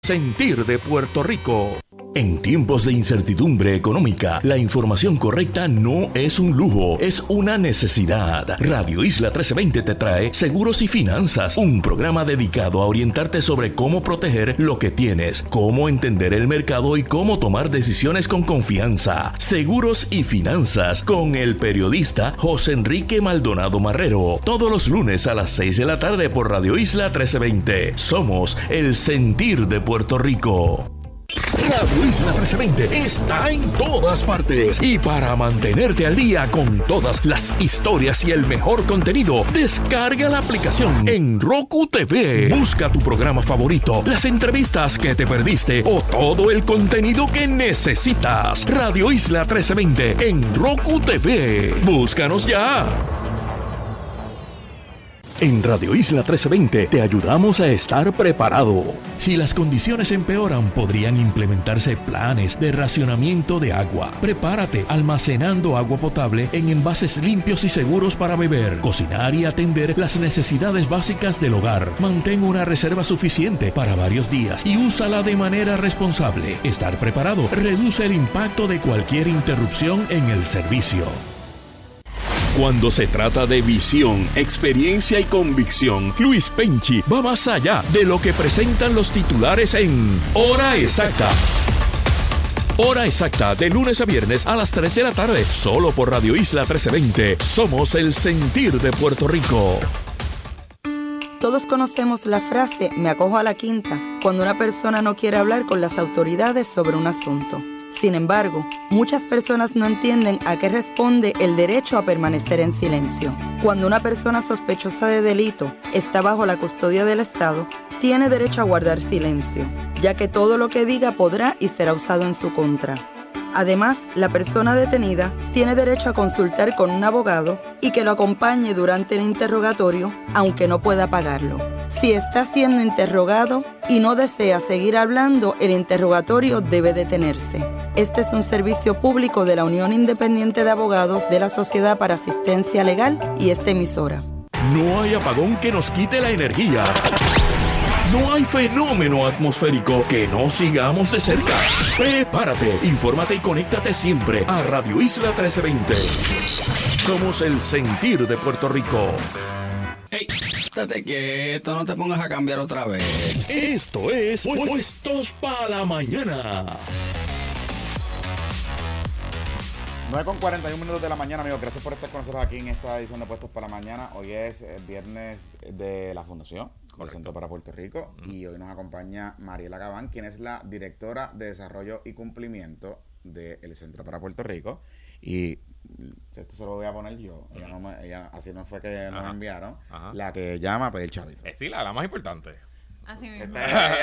Sentir de Puerto Rico. En tiempos de incertidumbre económica, la información correcta no es un lujo, es una necesidad. Radio Isla 1320 te trae Seguros y Finanzas, un programa dedicado a orientarte sobre cómo proteger lo que tienes, cómo entender el mercado y cómo tomar decisiones con confianza. Seguros y Finanzas, con el periodista José Enrique Maldonado Marrero, todos los lunes a las 6 de la tarde por Radio Isla 1320. Somos el sentir de Puerto Rico. Radio Isla 1320 está en todas partes y para mantenerte al día con todas las historias y el mejor contenido, descarga la aplicación en Roku TV. Busca tu programa favorito, las entrevistas que te perdiste o todo el contenido que necesitas. Radio Isla 1320 en Roku TV. Búscanos ya. En Radio Isla 1320 te ayudamos a estar preparado. Si las condiciones empeoran, podrían implementarse planes de racionamiento de agua. Prepárate almacenando agua potable en envases limpios y seguros para beber, cocinar y atender las necesidades básicas del hogar. Mantén una reserva suficiente para varios días y úsala de manera responsable. Estar preparado reduce el impacto de cualquier interrupción en el servicio. Cuando se trata de visión, experiencia y convicción, Luis Penchi va más allá de lo que presentan los titulares en Hora Exacta. Hora Exacta, de lunes a viernes a las 3 de la tarde, solo por Radio Isla 1320. Somos el sentir de Puerto Rico. Todos conocemos la frase "me acojo a la quinta" cuando una persona no quiere hablar con las autoridades sobre un asunto. Sin embargo, muchas personas no entienden a qué responde el derecho a permanecer en silencio. Cuando una persona sospechosa de delito está bajo la custodia del Estado, tiene derecho a guardar silencio, ya que todo lo que diga podrá y será usado en su contra. Además, la persona detenida tiene derecho a consultar con un abogado y que lo acompañe durante el interrogatorio, aunque no pueda pagarlo. Si está siendo interrogado y no desea seguir hablando, el interrogatorio debe detenerse. Este es un servicio público de la Unión Independiente de Abogados de la Sociedad para Asistencia Legal y esta emisora. No hay apagón que nos quite la energía. No hay fenómeno atmosférico que no sigamos de cerca. Prepárate, infórmate y conéctate siempre a Radio Isla 1320. Somos el sentir de Puerto Rico. ¡Ey! Estate quieto, no te pongas a cambiar otra vez. Esto es Puestos para la Mañana. 9:41 de la mañana, amigos. Gracias por estar con nosotros aquí en esta edición de Puestos para la Mañana. Hoy es viernes de la Fundación del Centro para Puerto Rico. Y hoy nos acompaña Mariela Gabán, quien es la directora de Desarrollo y Cumplimiento del Centro para Puerto Rico. Y esto se lo voy a poner yo. Ella así no fue que nos enviaron. La que llama a pedir chavito. Sí, la más importante. Así mismo.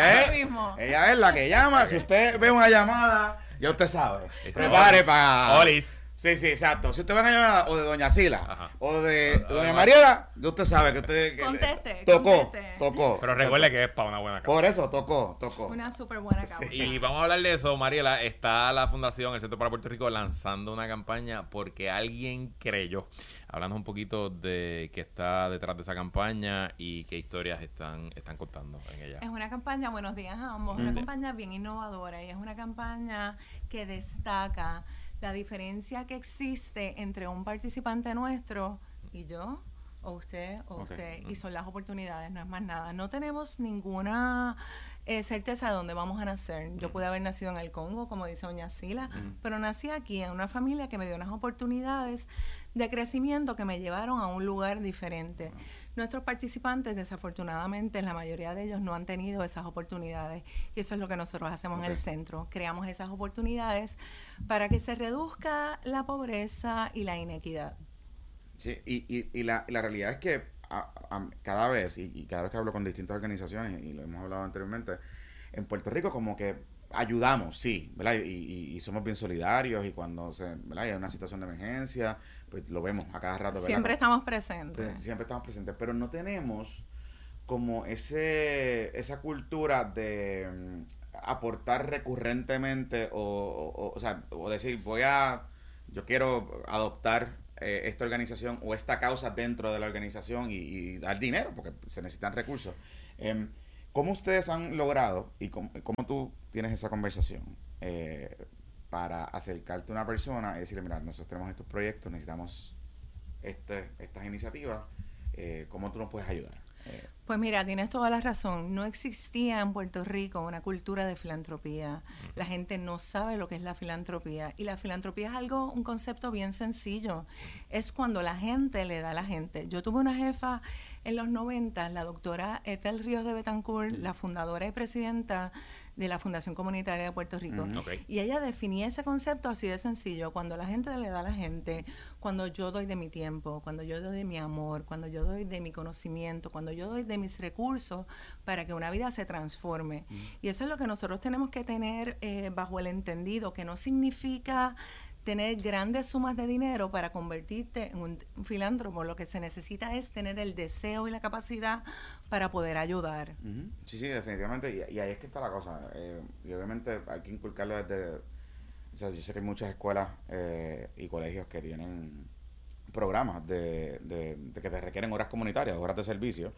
Ella es la que llama. Si usted ve una llamada, ya usted sabe. Prepare para... Olis. Sí, exacto. Si usted ve una llamada o de Doña Sila o de Doña Mariela, ya usted sabe que usted... Conteste. Tocó. Pero recuerde que es para una buena causa. Por eso, tocó. Una súper buena causa. Sí. Y vamos a hablar de eso, Mariela. Está la Fundación, el Centro para Puerto Rico, lanzando una campaña porque alguien creyó. Hablando un poquito de qué está detrás de esa campaña y qué historias están contando en ella. Es una campaña, buenos días a ambos, una campaña bien innovadora y es una campaña que destaca la diferencia que existe entre un participante nuestro y yo, o usted, y son las oportunidades, no es más nada. No tenemos ninguna certeza de dónde vamos a nacer. Yo pude haber nacido en el Congo, como dice doña Sila, pero nací aquí en una familia que me dio unas oportunidades de crecimiento que me llevaron a un lugar diferente. Nuestros participantes, desafortunadamente, la mayoría de ellos no han tenido esas oportunidades y eso es lo que nosotros hacemos en el centro. Creamos esas oportunidades para que se reduzca la pobreza y la inequidad. Sí, y la realidad es que cada vez que hablo con distintas organizaciones, y lo hemos hablado anteriormente, en Puerto Rico como que ayudamos, sí, ¿verdad? Y somos bien solidarios y cuando ¿verdad? Hay una situación de emergencia, pues lo vemos a cada rato, ¿verdad? Siempre estamos presentes. Siempre estamos presentes, pero no tenemos como esa cultura de aportar recurrentemente o decir, yo quiero adoptar esta organización o esta causa dentro de la organización y dar dinero, porque se necesitan recursos. ¿Cómo ustedes han logrado y cómo tú tienes esa conversación para acercarte a una persona y decirle, mira, nosotros tenemos estos proyectos, necesitamos estas iniciativas, ¿cómo tú nos puedes ayudar? Pues mira, tienes toda la razón. No existía en Puerto Rico una cultura de filantropía. La gente no sabe lo que es la filantropía. Y la filantropía es un concepto bien sencillo. Es cuando la gente le da a la gente. Yo tuve una jefa en los 90, la doctora Ethel Ríos de Betancourt, la fundadora y presidenta de la Fundación Comunitaria de Puerto Rico. Okay. Y ella definía ese concepto así de sencillo. Cuando la gente le da a la gente, cuando yo doy de mi tiempo, cuando yo doy de mi amor, cuando yo doy de mi conocimiento, cuando yo doy de mis recursos para que una vida se transforme. Y eso es lo que nosotros tenemos que tener bajo el entendido, que no significa tener grandes sumas de dinero para convertirte en un filántropo. Lo que se necesita es tener el deseo y la capacidad para poder ayudar. Sí, definitivamente. Y ahí es que está la cosa. Y obviamente hay que inculcarlo desde... O sea, yo sé que hay muchas escuelas y colegios que tienen programas de que te requieren horas comunitarias, horas de servicio.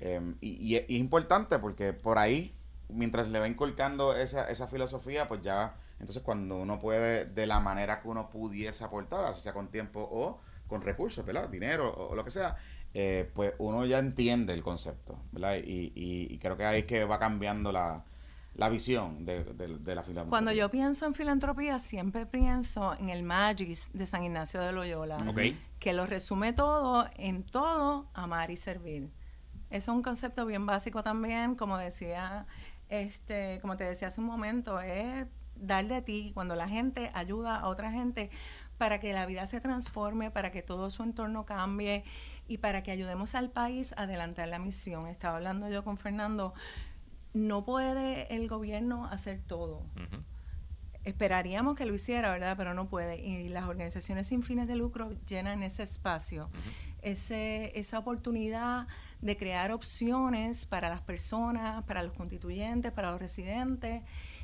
Y es importante porque por ahí, mientras le va inculcando esa filosofía, pues ya... Entonces, cuando uno puede, de la manera que uno pudiese aportar, así sea con tiempo o con recursos, ¿verdad? Dinero o lo que sea, pues uno ya entiende el concepto, ¿verdad? Y creo que ahí es que va cambiando la visión de la filantropía. Cuando yo pienso en filantropía, siempre pienso en el Magis de San Ignacio de Loyola, que lo resume todo en todo, amar y servir. Eso es un concepto bien básico también, como decía, como te decía hace un momento, es dar de ti cuando la gente ayuda a otra gente para que la vida se transforme, para que todo su entorno cambie y para que ayudemos al país a adelantar la misión. Estaba hablando yo con Fernando, no puede el gobierno hacer todo. Esperaríamos que lo hiciera, ¿verdad? Pero no puede. Y las organizaciones sin fines de lucro llenan ese espacio, esa oportunidad de crear opciones para las personas, para los constituyentes, para los residentes,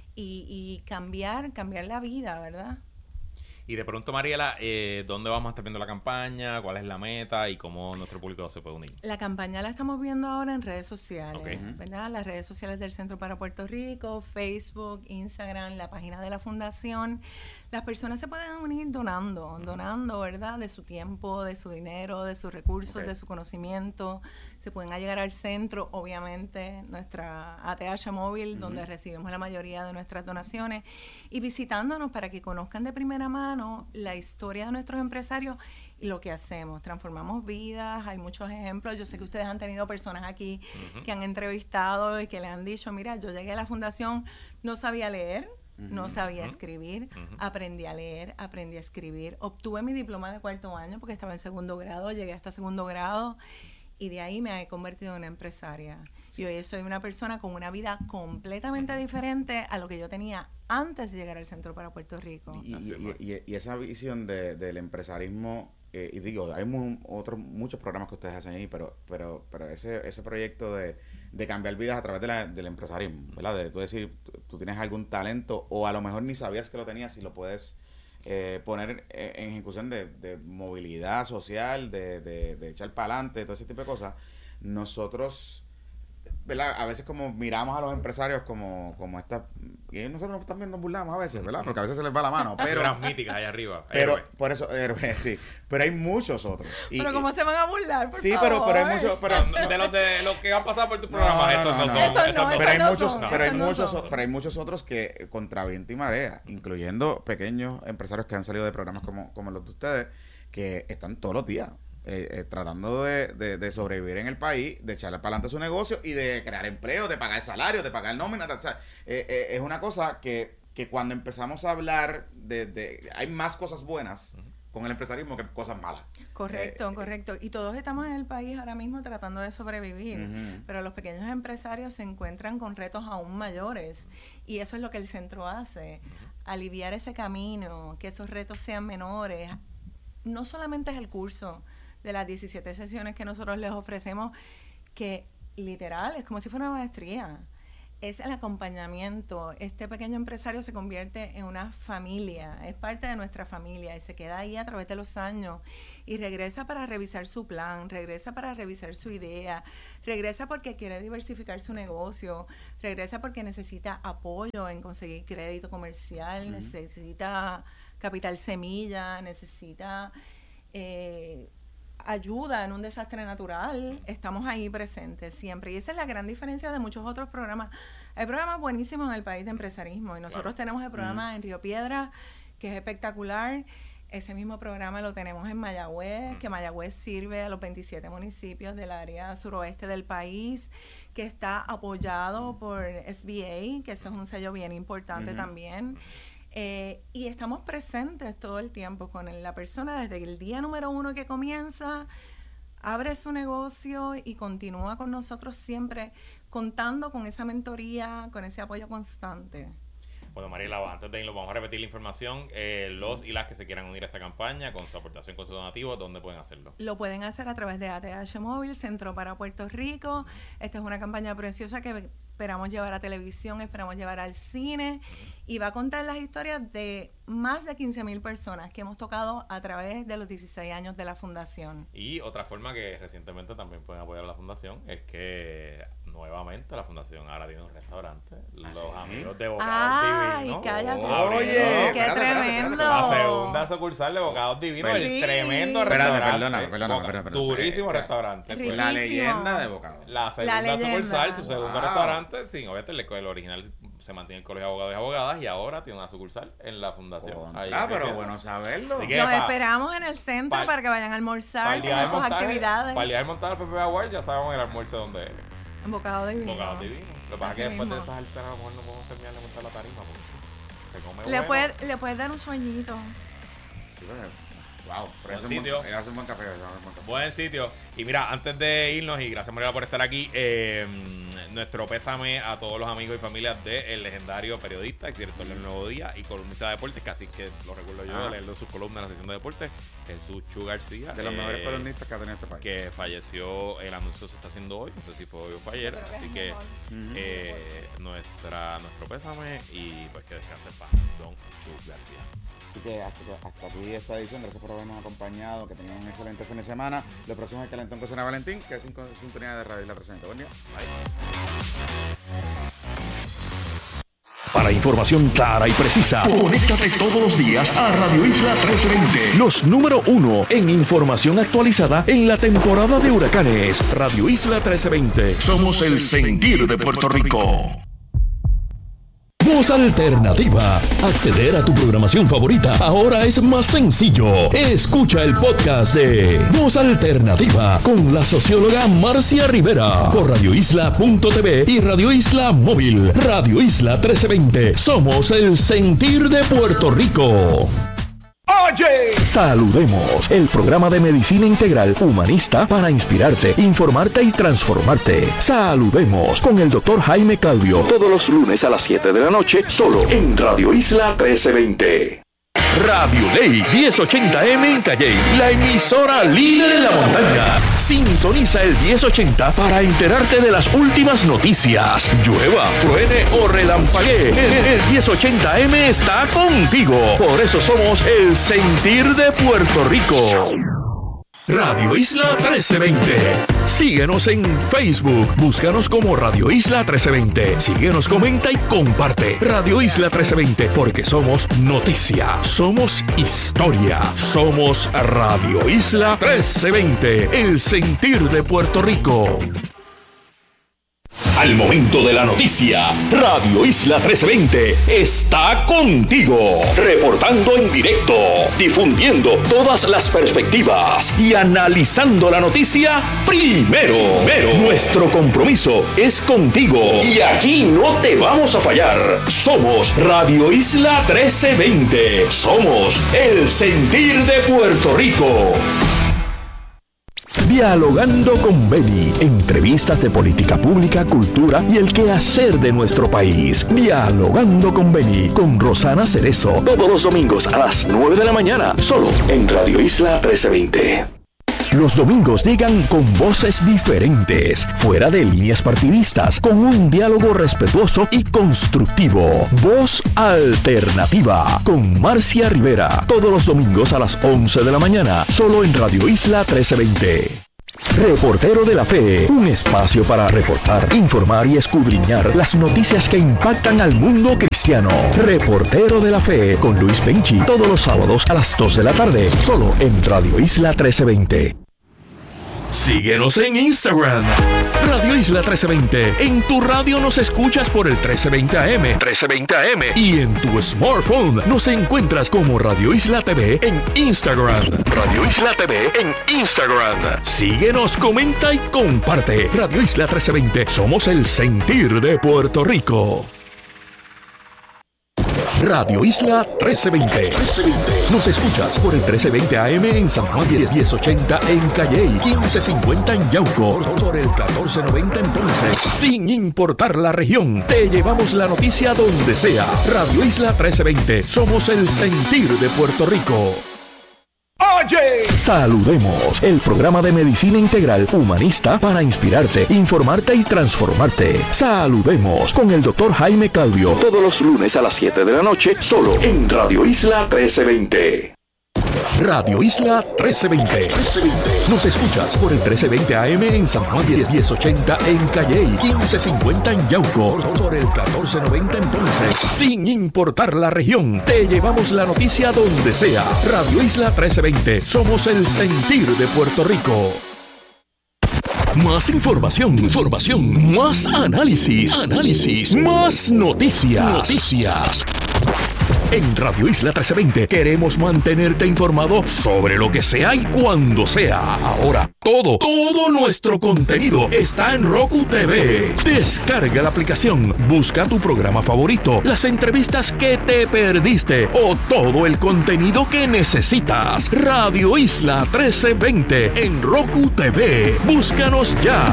y cambiar la vida, ¿verdad? Y de pronto, Mariela, ¿dónde vamos a estar viendo la campaña? ¿Cuál es la meta? ¿Y cómo nuestro público se puede unir? La campaña la estamos viendo ahora en redes sociales, ¿verdad? Las redes sociales del Centro para Puerto Rico, Facebook, Instagram, la página de la Fundación. Las personas se pueden unir donando, ¿verdad? De su tiempo, de su dinero, de sus recursos, de su conocimiento. Se pueden llegar al centro, obviamente, nuestra ATH móvil, donde recibimos la mayoría de nuestras donaciones, y visitándonos para que conozcan de primera mano la historia de nuestros empresarios y lo que hacemos. Transformamos vidas, hay muchos ejemplos. Yo sé que ustedes han tenido personas aquí que han entrevistado y que le han dicho, mira, yo llegué a la fundación, no sabía leer, no sabía escribir, aprendí a leer, aprendí a escribir, obtuve mi diploma de 4º año porque estaba en 2º grado, llegué hasta 2º grado y de ahí me he convertido en una empresaria. Y hoy soy una persona con una vida completamente diferente a lo que yo tenía antes de llegar al Centro para Puerto Rico. Y esa visión del empresarismo, y digo, hay muchos programas que ustedes hacen ahí, pero ese proyecto de cambiar vidas a través del empresarismo, ¿verdad? De tú decir, tú tienes algún talento o a lo mejor ni sabías que lo tenías y lo puedes poner en ejecución de movilidad social, de echar para adelante, todo ese tipo de cosas. Nosotros, ¿verdad? A veces como miramos a los empresarios como esta, y nosotros también nos burlamos a veces, ¿verdad? Porque a veces se les va la mano, pero las míticas allá arriba. Pero por eso, sí, pero hay muchos otros. Pero ¿cómo se van a burlar, por sí, favor? pero hay muchos, de los que han pasado por tu programa, esos no son. Pero hay muchos otros que contra viento y marea, incluyendo pequeños empresarios que han salido de programas como los de ustedes, que están todos los días tratando de sobrevivir en el país, de echarle para adelante su negocio y de crear empleo, de pagar salarios, de pagar nóminas. O sea, es una cosa que cuando empezamos a hablar hay más cosas buenas con el empresarismo que cosas malas. Correcto. Y todos estamos en el país ahora mismo tratando de sobrevivir, pero los pequeños empresarios se encuentran con retos aún mayores y eso es lo que el centro hace, aliviar ese camino, que esos retos sean menores. No solamente es el curso de las 17 sesiones que nosotros les ofrecemos, que literal es como si fuera una maestría. es el acompañamiento. Este pequeño empresario se convierte en una familia, es parte de nuestra familia y se queda ahí a través de los años y regresa para revisar su plan, regresa para revisar su idea, regresa porque quiere diversificar su negocio, regresa porque necesita apoyo en conseguir crédito comercial, necesita capital semilla, necesita ayuda en un desastre natural. Estamos ahí presentes siempre y esa es la gran diferencia de muchos otros programas. Hay programas buenísimos en el país de empresarismo y nosotros tenemos el programa en Río Piedras, que es espectacular. Ese mismo programa lo tenemos en Mayagüez, que Mayagüez sirve a los 27 municipios del área suroeste del país, que está apoyado por SBA, que eso es un sello bien importante también. Y estamos presentes todo el tiempo con la persona desde el día número 1 que comienza, abre su negocio y continúa con nosotros siempre, contando con esa mentoría, con ese apoyo constante. Bueno, Mariela, antes de irnos, vamos a repetir la información. Los y las que se quieran unir a esta campaña con su aportación, con su donativo, ¿dónde pueden hacerlo? Lo pueden hacer a través de ATH Móvil, Centro para Puerto Rico. Esta es una campaña preciosa que esperamos llevar a televisión, esperamos llevar al cine y va a contar las historias de más de 15,000 personas que hemos tocado a través de los 16 años de la Fundación. Y otra forma que recientemente también pueden apoyar a la Fundación es que nuevamente la Fundación ahora tiene un restaurante. Los amigos de Bocados Divinos. Cállate. Oye, ¡Qué tremendo! La segunda sucursal de Bocados Divinos, el tremendo restaurante. Perdóname. Durísimo restaurante. Riquísimo. La leyenda de Bocados. La segunda leyenda. sucursal, su segundo restaurante, sí, obviamente el original se mantiene el Colegio de Abogados y Abogadas y ahora tiene una sucursal en la Fundación. Pero bueno saberlo. Así que, Los esperamos en el centro para que vayan a almorzar con sus actividades. Para el día del montaje del PPA Award ya sabemos el almuerzo donde es. En Bocado Divino. Bocado Divino. Lo que pasa es que después de esas alteras a lo mejor no podemos terminar de montar la tarima porque se come Le puedes dar un sueñito. Sí, wow, buen sitio. Hace un buen café. Buen sitio. Y mira, antes de irnos, y gracias Mariela por estar aquí, nuestro pésame a todos los amigos y familias del legendario periodista, director del Nuevo Día y columnista de deportes, casi que lo recuerdo yo de leerlo sus columnas en la sección de deportes, Jesús Chu García. De los mejores columnistas que ha tenido este país. Que falleció, el anuncio se está haciendo hoy, no sé si fue hoy o fue ayer, así que nuestro pésame y pues que descanse en paz, Don Chu García. Así que hasta aquí esta edición. Gracias por habernos acompañado. Que tengan un excelente fin de semana. Lo próximo es Calentón con San Valentín, que es sintonía de Radio Isla 320. Buen día. Para información clara y precisa, conéctate todos los días a Radio Isla 1320. Los número 1 en información actualizada en la temporada de huracanes. Radio Isla 1320. Somos el sentir de Puerto Rico. Voz Alternativa. Acceder a tu programación favorita ahora es más sencillo. Escucha el podcast de Voz Alternativa con la socióloga Marcia Rivera por radioisla.tv y Radio Isla Móvil. Radio Isla 1320. Somos el sentir de Puerto Rico. Oye, saludemos, el programa de medicina integral humanista para inspirarte, informarte y transformarte. Saludemos con el Dr. Jaime Calvio todos los lunes a las 7 de la noche, solo en Radio Isla 1320. Radio Ley 1080M en Calley, la emisora líder en la montaña. Sintoniza el 1080 para enterarte de las últimas noticias. Llueva, truene o relampaguee, el 1080M está contigo. Por eso somos el sentir de Puerto Rico. Radio Isla 1320. Síguenos en Facebook. Búscanos como Radio Isla 1320. Síguenos, comenta y comparte. Radio Isla 1320, porque somos noticia, somos historia, somos Radio Isla 1320, el sentir de Puerto Rico. Al momento de la noticia, Radio Isla 1320 está contigo, reportando en directo, difundiendo todas las perspectivas y analizando la noticia primero. Nuestro compromiso es contigo y aquí no te vamos a fallar. Somos Radio Isla 1320. Somos el sentir de Puerto Rico. Dialogando con Beni, entrevistas de política pública, cultura y el quehacer de nuestro país. Dialogando con Beni, con Rosana Cerezo, todos los domingos a las 9 de la mañana, solo en Radio Isla 1320. Los domingos llegan con voces diferentes, fuera de líneas partidistas, con un diálogo respetuoso y constructivo. Voz Alternativa, con Marcia Rivera, todos los domingos a las 11 de la mañana, solo en Radio Isla 1320. Reportero de la Fe, un espacio para reportar, informar y escudriñar las noticias que impactan al mundo cristiano. Reportero de la Fe, con Luis Penchi, todos los sábados a las 2 de la tarde, solo en Radio Isla 1320. Síguenos en Instagram, Radio Isla 1320. En tu radio nos escuchas por el 1320 AM. Y en tu smartphone nos encuentras como Radio Isla TV en Instagram. Radio Isla TV en Instagram. Síguenos, comenta y comparte. Radio Isla 1320. Somos el sentir de Puerto Rico. Radio Isla 1320. Nos escuchas por el 1320 AM en San Juan, 1080 en Calley, 1550 en Yauco, por el 1490 en Ponce. Sin importar la región, te llevamos la noticia donde sea. Radio Isla 1320. Somos el sentir de Puerto Rico. Oye, saludemos, el programa de medicina integral humanista para inspirarte, informarte y transformarte. Saludemos con el Dr. Jaime Claudio, todos los lunes a las 7 de la noche, solo en Radio Isla 1320. Radio Isla 1320. Nos escuchas por el 1320 AM en San Juan, 1080 en Calley, 1550 en Yauco, por el 1490 en Ponce. Sin importar la región, te llevamos la noticia donde sea. Radio Isla 1320. Somos el sentir de Puerto Rico. Más información, más análisis, más noticias. En Radio Isla 1320 queremos mantenerte informado sobre lo que sea y cuando sea. Ahora, todo nuestro contenido está en Roku TV. Descarga la aplicación, busca tu programa favorito, las entrevistas que te perdiste o todo el contenido que necesitas. Radio Isla 1320 en Roku TV. Búscanos ya.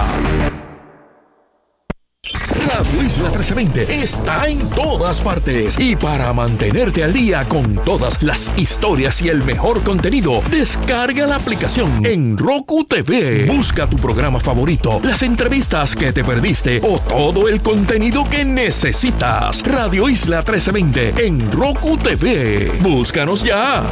Radio Isla 1320 está en todas partes y para mantenerte al día con todas las historias y el mejor contenido, descarga la aplicación en Roku TV. Busca tu programa favorito, las entrevistas que te perdiste o todo el contenido que necesitas. Radio Isla 1320 en Roku TV. Búscanos ya.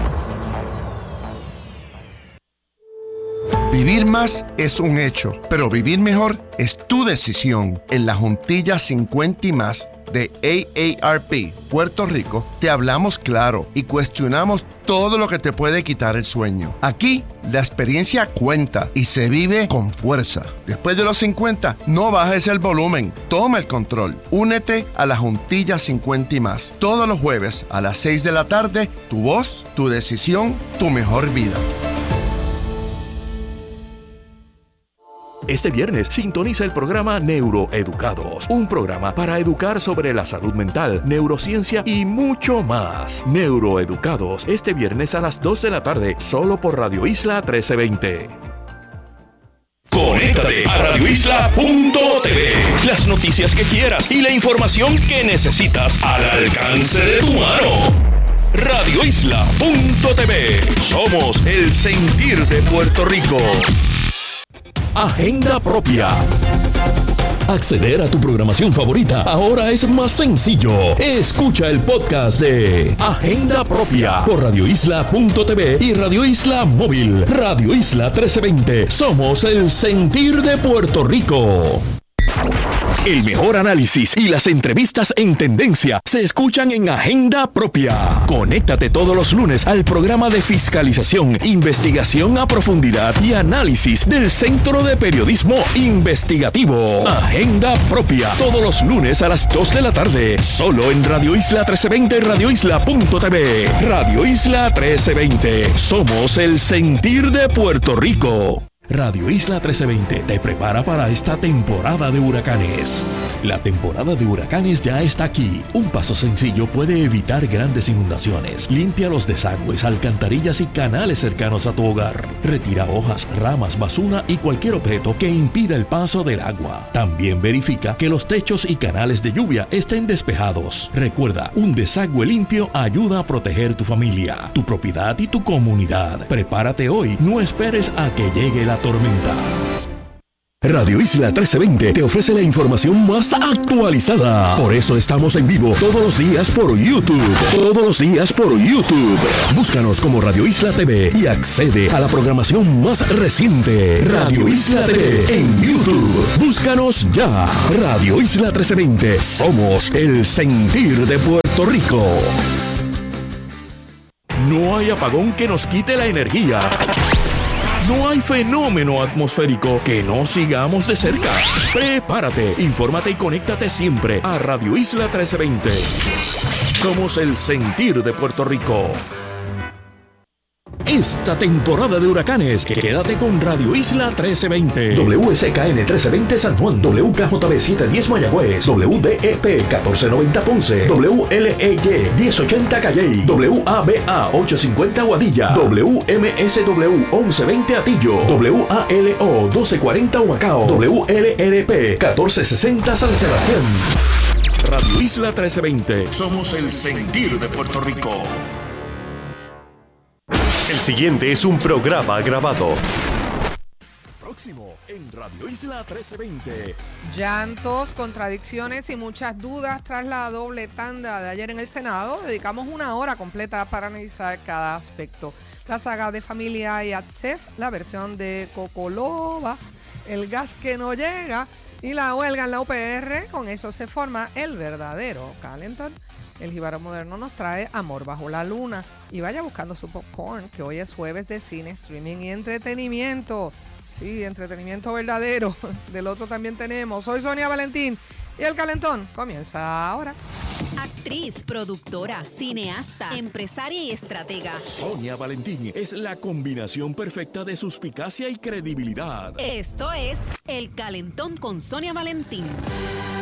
Vivir más es un hecho, pero vivir mejor es tu decisión. En la Juntilla 50 y más de AARP Puerto Rico, te hablamos claro y cuestionamos todo lo que te puede quitar el sueño. Aquí, la experiencia cuenta y se vive con fuerza. Después de los 50, no bajes el volumen, toma el control. Únete a la Juntilla 50 y más. Todos los jueves a las 6 de la tarde, tu voz, tu decisión, tu mejor vida. Este viernes sintoniza el programa Neuroeducados, un programa para educar sobre la salud mental, neurociencia y mucho más. Neuroeducados, este viernes a las 2 de la tarde, solo por Radio Isla 1320. Conéctate a radioisla.tv. Las noticias que quieras y la información que necesitas al alcance de tu mano. radioisla.tv. Somos el sentir de Puerto Rico. Agenda propia. Acceder a tu programación favorita ahora es más sencillo. Escucha el podcast de Agenda Propia por radioisla.tv y Radio Isla Móvil. Radio Isla 1320. Somos el sentir de Puerto Rico. El mejor análisis y las entrevistas en tendencia se escuchan en Agenda Propia. Conéctate todos los lunes al programa de fiscalización, investigación a profundidad y análisis del Centro de Periodismo Investigativo. Agenda Propia, todos los lunes a las 2 de la tarde, solo en Radio Isla 1320 y radioisla.tv. Radio Isla 1320. Somos el sentir de Puerto Rico. Radio Isla 1320 te prepara para esta temporada de huracanes. La temporada de huracanes ya está aquí. Un paso sencillo puede evitar grandes inundaciones. Limpia los desagües, alcantarillas y canales cercanos a tu hogar. Retira hojas, ramas, basura y cualquier objeto que impida el paso del agua. También verifica que los techos y canales de lluvia estén despejados. Recuerda, un desagüe limpio ayuda a proteger tu familia, tu propiedad y tu comunidad. Prepárate hoy, no esperes a que llegue la tormenta. Radio Isla 1320 te ofrece la información más actualizada. Por eso estamos en vivo todos los días por YouTube. Búscanos como Radio Isla TV y accede a la programación más reciente. Radio Isla TV en YouTube. Búscanos ya. Radio Isla 1320. Somos el sentir de Puerto Rico. No hay apagón que nos quite la energía. No hay fenómeno atmosférico que no sigamos de cerca. Prepárate, infórmate y conéctate siempre a Radio Isla 1320. Somos el sentir de Puerto Rico. Esta temporada de huracanes, quédate con Radio Isla 1320. WSKN 1320 San Juan, WKJB 710 Mayagüez, WDEP 1490 Ponce, WLEY 1080 Calley, WABA 850 Guadilla, WMSW 1120 Atillo, WALO 1240 Humacao, WLRP 1460 San Sebastián. Radio Isla 1320. Somos el sentir de Puerto Rico. El siguiente es un programa grabado. Próximo en Radio Isla 1320. Llantos, contradicciones y muchas dudas tras la doble tanda de ayer en el Senado. Dedicamos una hora completa para analizar cada aspecto. La saga de familia y ATSEF, la versión de Cocoloba, el gas que no llega y la huelga en la UPR. Con eso se forma el verdadero calentón. El Jíbaro Moderno nos trae Amor bajo la luna. Y vaya buscando su popcorn, que hoy es jueves de cine, streaming y entretenimiento. Sí, entretenimiento verdadero. Del otro también tenemos. Soy Sonia Valentín y el calentón comienza ahora. Actriz, productora, cineasta, empresaria y estratega. Sonia Valentín es la combinación perfecta de suspicacia y credibilidad. Esto es El Calentón con Sonia Valentín.